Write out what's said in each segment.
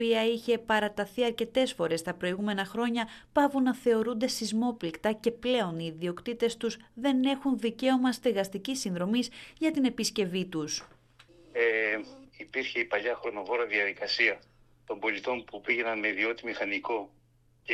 οποία είχε παραταθεί αρκετές φορές τα προηγούμενα χρόνια, παύουν να θεωρούνται σεισμόπληκτα και πλέον οι ιδιοκτήτες τους δεν έχουν δικαίωμα στεγαστικής συνδρομής για την επισκευή τους. Υπήρχε η παλιά χρονοβόρα διαδικασία των πολιτών που πήγαιναν με ιδιώτη μηχανικό και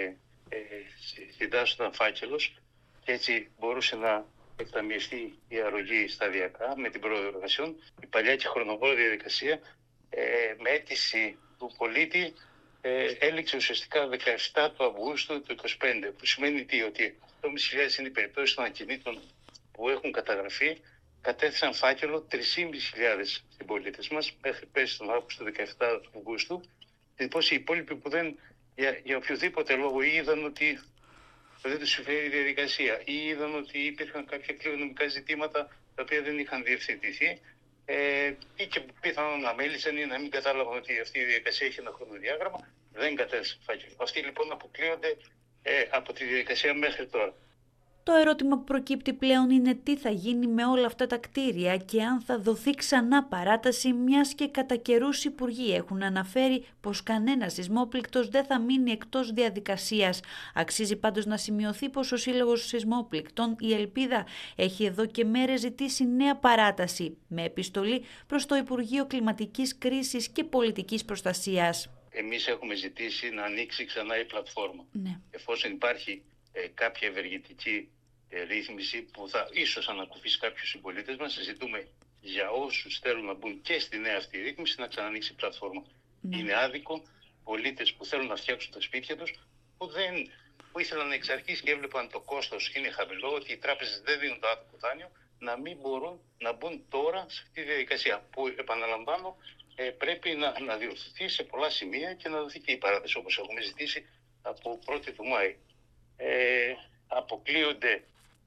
συντάσσονταν φάκελος και έτσι μπορούσε να εκταμιευτεί η αρρωγή σταδιακά με την πρόοδο εργασιών. Η παλιά και χρονοβόρα διαδικασία με αίτηση του πολίτη έληξε ουσιαστικά 17 του Αυγούστου του 2025, που σημαίνει ότι 8.500 είναι οι περιπτώσεις των ακινήτων που έχουν καταγραφεί. Κατέθεσαν φάκελο 3.500 συμπολίτες μας μέχρι πέρσι τον Αύγουστο του 17 του Αυγούστου. Λοιπόν, οι υπόλοιποι που δεν, για οποιοδήποτε λόγο, ή είδαν ότι δεν τους συμφέρει η διαδικασία ή είδαν ότι υπήρχαν κάποια κληρονομικά ζητήματα τα οποία δεν είχαν διευθετηθεί ή και πιθανόν να μέλησαν ή να μην κατάλαβαν ότι αυτή η διαδικασία έχει ένα χρονοδιάγραμμα, δεν κατέθεσαν φάκελο. Αυτοί λοιπόν αποκλείονται από τη διαδικασία μέχρι τώρα. Το ερώτημα που προκύπτει πλέον είναι τι θα γίνει με όλα αυτά τα κτίρια και αν θα δοθεί ξανά παράταση, μιας και κατά καιρούς υπουργοί έχουν αναφέρει πως κανένας σεισμόπληκτος δεν θα μείνει εκτός διαδικασίας. Αξίζει πάντως να σημειωθεί πως ο Σύλλογος Σεισμόπληκτων, η Ελπίδα, έχει εδώ και μέρες ζητήσει νέα παράταση με επιστολή προς το Υπουργείο Κλιματικής Κρίσης και Πολιτικής Προστασίας. Εμείς έχουμε ζητήσει να ανοίξει ξανά η πλατφόρμα. Ναι. Εφόσον υπάρχει κάποια ευεργετική ρύθμιση που θα ίσως ανακουφίσει κάποιους συμπολίτες μας, ζητούμε για όσους θέλουν να μπουν και στη νέα αυτή ρύθμιση να ξανανοίξει η πλατφόρμα. Ναι. Είναι άδικο πολίτες που θέλουν να φτιάξουν τα σπίτια τους, που ήθελαν εξ αρχής και έβλεπαν το κόστος είναι χαμηλό, ότι οι τράπεζες δεν δίνουν το άτομο δάνειο, να μην μπορούν να μπουν τώρα σε αυτή τη διαδικασία που, επαναλαμβάνω, πρέπει να διορθωθεί σε πολλά σημεία και να δοθεί και η παράδοση όπως έχουμε ζητήσει από 1η του Μάη. Αποκλείονται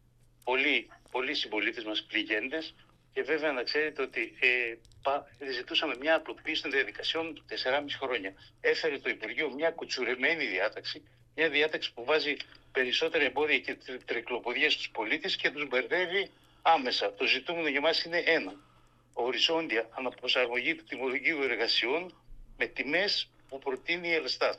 πολλοί συμπολίτες μας πληγέντες και βέβαια να ξέρετε ότι ζητούσαμε μια απλοποίηση των διαδικασιών 4,5 χρόνια. Έφερε το Υπουργείο μια κουτσουρεμένη διάταξη, μια διάταξη που βάζει περισσότερα εμπόδια και τρικλοποδίες στους πολίτες και τους μπερδεύει άμεσα. Το ζητούμενο για μας είναι ένα: οριζόντια αναπροσαρμογή του τιμολογίου εργασιών με τιμές που προτείνει η Ελστάτ.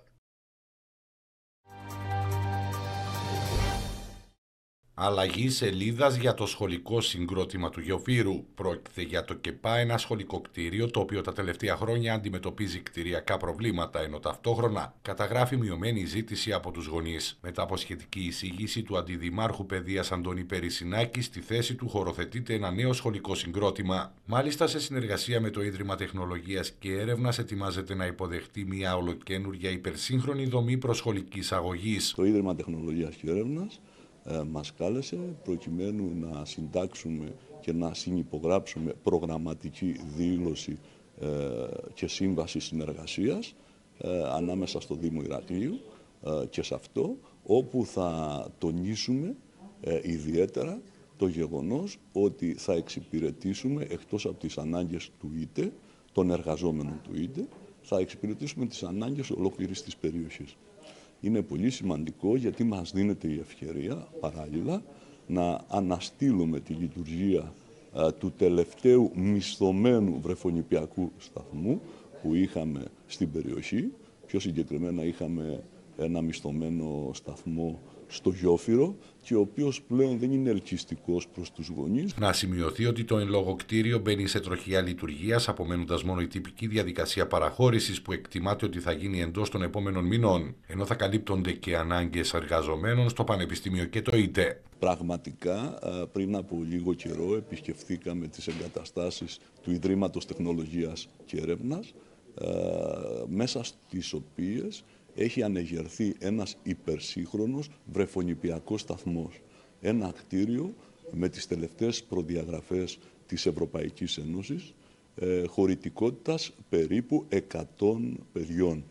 Αλλαγή σελίδας για το σχολικό συγκρότημα του Γεωφύρου. Πρόκειται για το ΚΕΠΑ, ένα σχολικό κτίριο το οποίο τα τελευταία χρόνια αντιμετωπίζει κτηριακά προβλήματα, ενώ ταυτόχρονα καταγράφει μειωμένη ζήτηση από τους γονείς. Μετά από σχετική εισήγηση του Αντιδημάρχου Παιδείας Αντώνη Περισσινάκη, στη θέση του χωροθετείται ένα νέο σχολικό συγκρότημα. Μάλιστα, σε συνεργασία με το Ίδρυμα Τεχνολογίας και Έρευνας, ετοιμάζεται να υποδεχτεί μια ολοκαίνουργια υπερσύγχρονη δομή προσχολικής αγωγής. Το Ίδρυμα Τεχνολογίας και Έρευνας μας κάλεσε προκειμένου να συντάξουμε και να συνυπογράψουμε προγραμματική δήλωση και σύμβαση συνεργασίας ανάμεσα στο Δήμο Ηρακλείου και σε αυτό, όπου θα τονίσουμε ιδιαίτερα το γεγονός ότι θα εξυπηρετήσουμε, εκτός από τις ανάγκες του ΙΤΕ, των εργαζόμενων του ΙΤΕ, θα εξυπηρετήσουμε τις ανάγκες ολόκληρης της περιοχής. Είναι πολύ σημαντικό γιατί μας δίνεται η ευκαιρία παράλληλα να αναστείλουμε τη λειτουργία του τελευταίου μισθωμένου βρεφονιπιακού σταθμού που είχαμε στην περιοχή. Πιο συγκεκριμένα είχαμε ένα μισθωμένο σταθμό στο Γιόφυρο και ο οποίος πλέον δεν είναι ελκυστικός προς τους γονείς. Να σημειωθεί ότι το εν λόγω κτίριο μπαίνει σε τροχιά λειτουργίας, απομένοντας μόνο η τυπική διαδικασία παραχώρησης που εκτιμάται ότι θα γίνει εντός των επόμενων μηνών, ενώ θα καλύπτονται και ανάγκες εργαζομένων στο Πανεπιστήμιο και το ΙΤΕ. Πραγματικά, πριν από λίγο καιρό επισκεφθήκαμε τις εγκαταστάσεις του Ιδρύματος Τεχνολογίας και Έρευνας, μέσα στις οποίες έχει ανεγερθεί ένας υπερσύγχρονος βρεφονιπιακός σταθμός. Ένα κτίριο με τις τελευταίες προδιαγραφές της Ευρωπαϊκής Ένωσης, χωρητικότητας περίπου 100 παιδιών.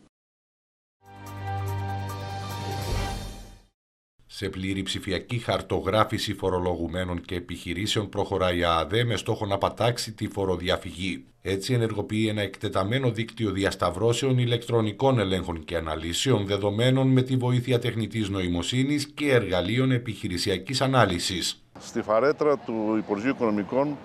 Σε πλήρη ψηφιακή χαρτογράφηση φορολογουμένων και επιχειρήσεων προχωράει η ΑΑΔΕ με στόχο να πατάξει τη φοροδιαφυγή. Έτσι ενεργοποιεί ένα εκτεταμένο δίκτυο διασταυρώσεων ηλεκτρονικών ελέγχων και αναλύσεων δεδομένων με τη βοήθεια τεχνητής νοημοσύνης και εργαλείων επιχειρησιακής ανάλυσης. Στη φαρέτρα του Υπουργείου Οικονομικών